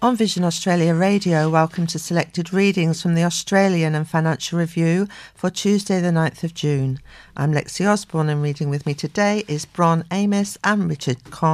On Vision Australia Radio, welcome to selected readings from the Australian and Financial Review for Tuesday the 9th of June. I'm Lexi Osborne, and reading with me today is Bron Amis and Richard Conn.